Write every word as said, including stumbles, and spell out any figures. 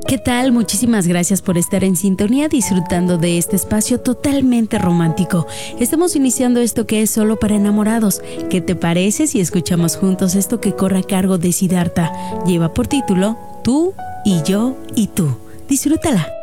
¿Qué tal? Muchísimas gracias por estar en sintonía disfrutando de este espacio totalmente romántico. Estamos iniciando esto que es solo para enamorados. ¿Qué te parece si escuchamos juntos esto que corre a cargo de Siddhartha? Lleva por título Tú y yo y tú. Disfrútala.